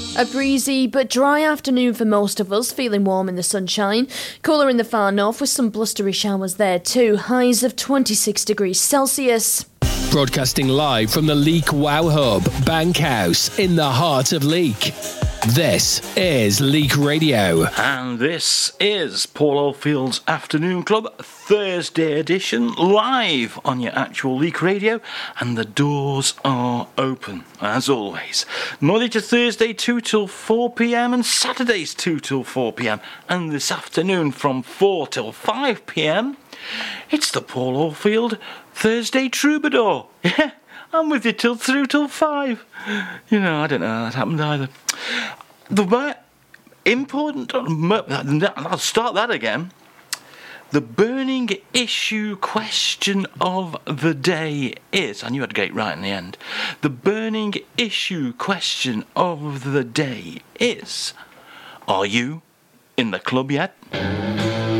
A breezy but dry afternoon for most of us, feeling warm in the sunshine. Cooler in the far north with some blustery showers there too. Highs of 26 degrees Celsius. Broadcasting live from the Leek Wow Hub, Bankhouse, in the heart of Leek. This is Leek Radio. And this is Paul Oldfield's Afternoon Club Thursday edition, live on your actual Leek Radio. And the doors are open, as always. Monday to Thursday, 2 till 4 p.m. and Saturdays, 2 till 4 p.m. And this afternoon from 4 till 5 p.m. It's the Paul Oldfield Thursday Troubadour. Yeah, I'm with you through till 5. You know, I don't know how that happened either. The important... I'll start that again. The burning issue question of the day is... I knew I'd get it right in the end. The burning issue question of the day is... Are you in the club yet?